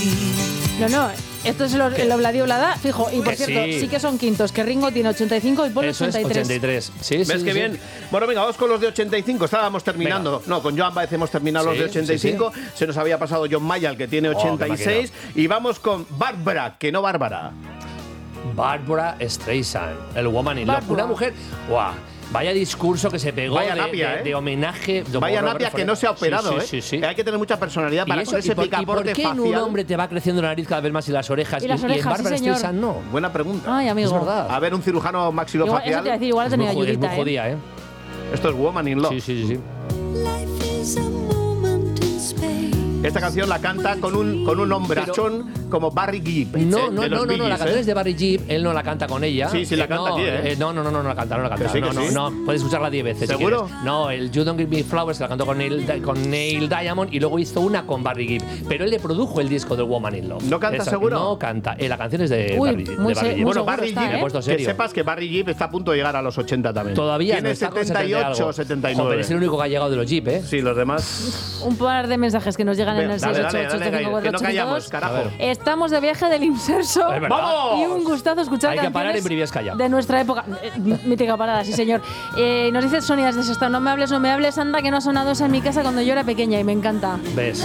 No, esto es el Obladi Oblada, fijo. Y por cierto, sí que son quintos, que Ringo tiene 85 y Paul 83. Eso es 83. Sí, ¿Ves qué bien? Bueno, venga, vamos con los de 85. Estábamos terminando. Venga. No, con Joan Baez hemos terminado los de 85. Sí. Se nos había pasado John Mayall, que tiene 86. Y vamos con Bárbara, que no Bárbara. Barbra Streisand, el Woman in Love. Una mujer... ¡Guau! Vaya discurso que se pegó de homenaje. Vaya napia que no se ha operado, sí. Hay que tener mucha personalidad para con ese picaporte facial. ¿Y por qué en un hombre te va creciendo la nariz cada vez más y las orejas? Y en Bárbara Streisand no. Buena pregunta. Ay, amigo. Es verdad. A ver, un cirujano maxilofacial. Eso te iba a decir, igual ha tenido ayudita, es muy jodida, ¿eh? Esto es Woman in Love. Sí. Esta canción la canta con un hombrachón como Barry Gibb. No, la canción es de Barry Gibb, él no la canta con ella. Sí, la canta aquí, ¿eh? No la canta. No, puedes escucharla 10 veces. ¿Seguro? Si no, el You Don't Give Me Flowers la cantó con Neil Diamond y luego hizo una con Barry Gibb. Pero él le produjo el disco de Woman in Love. ¿No canta seguro? No canta. La canción es de Barry Gibb. Bueno, Barry Gibb, que sepas que Barry Gibb está a punto de llegar a los 80 también. Todavía tiene 78 o 79. Pero es el único que ha llegado de los Gibb, ¿eh? Sí, los demás. Un par de mensajes que nos llegan en el 688. Que no callamos, carajo. Estamos de viaje del Inserso. ¡Vamos! Y un gustazo escuchar canciones. Hay que parar en Briviesca de nuestra época. Mítica parada, sí señor. Nos dice Sonia desde Sestao, no me hables, anda que no ha sonado eso en mi casa cuando yo era pequeña y me encanta. ¿Ves?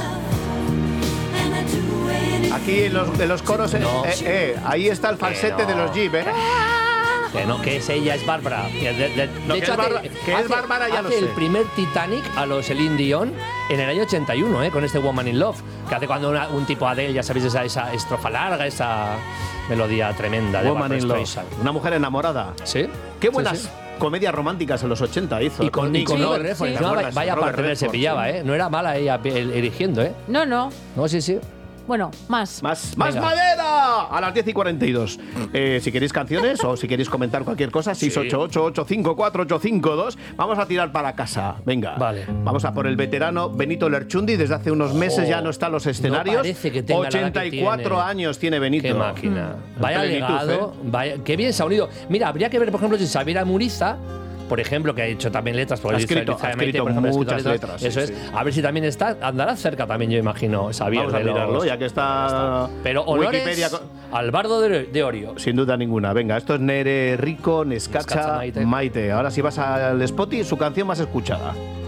Aquí en los coros, ahí está el falsete de los Gibb, ¿eh? Que es ella, es Bárbara. De hecho, es Bárbara ya lo sé. Hace el primer Titanic a los Celine Dion en el año 81, con este Woman in Love, que hace cuando un tipo Adele, ya sabéis, esa estrofa larga, esa melodía tremenda de Woman in Love. Una mujer enamorada. Sí. Qué buenas comedias románticas en los 80 hizo. Y con Robert Redford. Vaya partner se pillaba, ¿eh? No era mala ella erigiendo, ¿eh? No. No, sí. Bueno, más madera a las 10:42. Si queréis canciones o si queréis comentar cualquier cosa, 688-854-852. Vamos a tirar para casa. Venga. Vale. Vamos a por el veterano Benito Lerchundi. Desde hace unos meses ya no está en los escenarios. No parece que tenga 84 años tiene Benito. Qué máquina. Vaya legado. Qué bien se ha unido. Mira, habría que ver, por ejemplo, si Xavier Amuriza, por ejemplo, que ha hecho también letras, ha escrito muchas letras. Eso es. A ver si también andará cerca también, yo imagino, Xavier. Vamos a mirarlo, ya que está. Pero honores Wikipedia al bardo de Orio. Sin duda ninguna. Venga, esto es Nere Rico, Nescacha Maite. Ahora si vas al Spotify, su canción más escuchada.